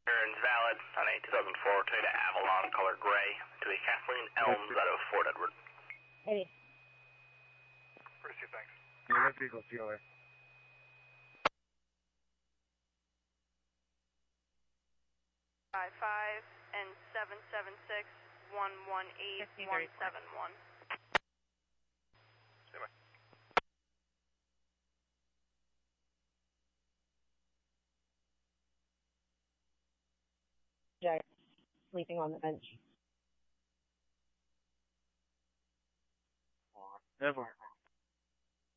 Turns valid on a 2004 Toyota Avalon, color gray, to a Kathleen Elms out of Fort Edward. Hey. First, thanks. Yeah, that vehicle's COA. 55 and 776 118 171. Jack sleeping on the bench. Never.